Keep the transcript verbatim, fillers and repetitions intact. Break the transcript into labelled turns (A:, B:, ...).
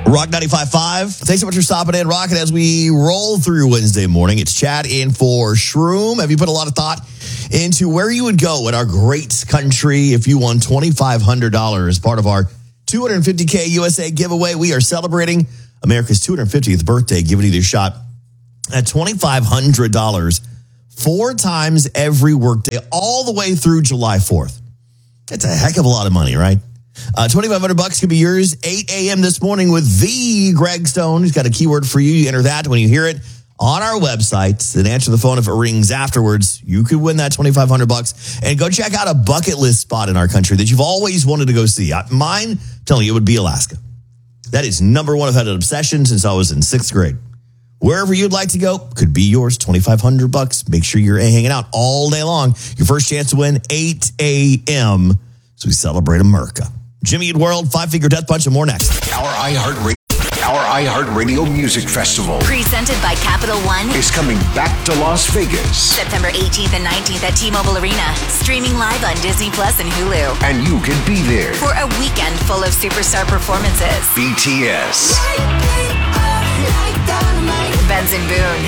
A: Rock ninety-five point five. Thanks so much for stopping in, Rocket, as we roll through Wednesday morning. It's Chad in for Shroom. Have you put a lot of thought into where you would go in our great country if you won twenty-five hundred dollars as part of our two hundred fifty K U S A giveaway? We are celebrating America's two hundred fiftieth birthday, giving you the shot at twenty-five hundred dollars four times every workday, all the way through July fourth. That's a heck of a lot of money, right? Uh, twenty-five hundred bucks could be yours. eight a.m. this morning with the Greg Stone. He's got a keyword for you. You enter that when you hear it on our website. Then answer the phone if it rings afterwards. You could win that twenty-five hundred bucks and go check out a bucket list spot in our country that you've always wanted to go see. Mine, I'm telling you, it would be Alaska. That is number one. I've had an obsession since I was in sixth grade. Wherever you'd like to go could be yours. twenty-five hundred bucks. Make sure you're hanging out all day long. Your first chance to win, eight a.m. So we celebrate America. Jimmy Eat World, Five Finger Death Punch, and more next.
B: Our iHeartRadio, our iHeartRadio Music Festival,
C: presented by Capital One,
B: is coming back to Las Vegas.
C: September eighteenth and nineteenth at T-Mobile Arena. Streaming live on Disney Plus and Hulu.
B: And you can be there
C: for a weekend full of superstar performances.
B: B T S,
C: Benson Boone,